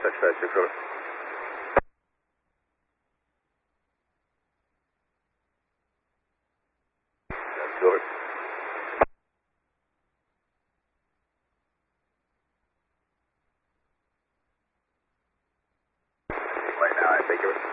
Touch 56 over. Over. Right now, I think it was.